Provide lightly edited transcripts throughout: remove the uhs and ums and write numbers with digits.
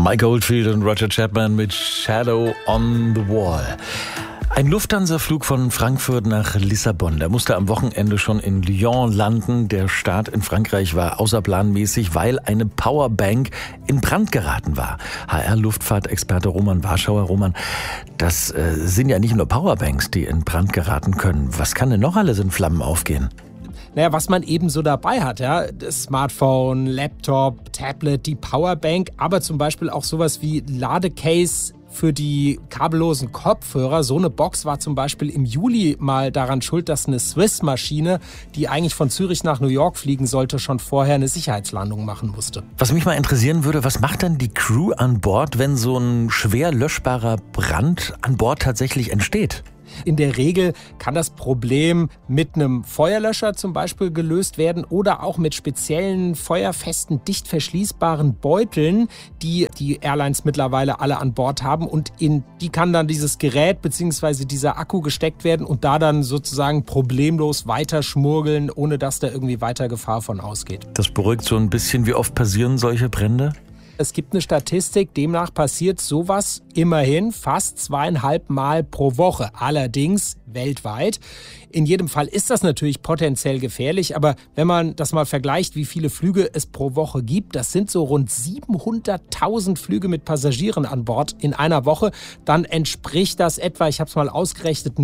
Mike Oldfield und Roger Chapman mit Shadow on the Wall. Ein Lufthansa-Flug von Frankfurt nach Lissabon. Der musste am Wochenende schon in Lyon landen. Der Start in Frankreich war außerplanmäßig, weil eine Powerbank in Brand geraten war. HR-Luftfahrtexperte Roman Warschauer. Roman, das sind ja nicht nur Powerbanks, die in Brand geraten können. Was kann denn noch alles in Flammen aufgehen? Naja, was man eben so dabei hat, ja, das Smartphone, Laptop, Tablet, die Powerbank, aber zum Beispiel auch sowas wie Ladecase für die kabellosen Kopfhörer. So eine Box war zum Beispiel im Juli mal daran schuld, dass eine Swiss-Maschine, die eigentlich von Zürich nach New York fliegen sollte, schon vorher eine Sicherheitslandung machen musste. Was mich mal interessieren würde, was macht denn die Crew an Bord, wenn so ein schwer löschbarer Brand an Bord tatsächlich entsteht? In der Regel kann das Problem mit einem Feuerlöscher zum Beispiel gelöst werden oder auch mit speziellen feuerfesten, dicht verschließbaren Beuteln, die die Airlines mittlerweile alle an Bord haben. Und in die kann dann dieses Gerät bzw. dieser Akku gesteckt werden und da dann sozusagen problemlos weiter schmurgeln, ohne dass da irgendwie weiter Gefahr von ausgeht. Das beruhigt so ein bisschen. Wie oft passieren solche Brände? Es gibt eine Statistik, demnach passiert sowas immerhin fast 2,5 Mal pro Woche, allerdings weltweit. In jedem Fall ist das natürlich potenziell gefährlich, aber wenn man das mal vergleicht, wie viele Flüge es pro Woche gibt, das sind so rund 700.000 Flüge mit Passagieren an Bord in einer Woche, dann entspricht das etwa, ich habe es mal ausgerechnet,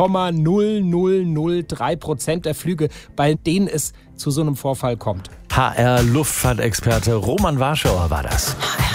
0,0003% der Flüge, bei denen es zu so einem Vorfall kommt. HR-Luftfahrtexperte Roman Warschauer war das.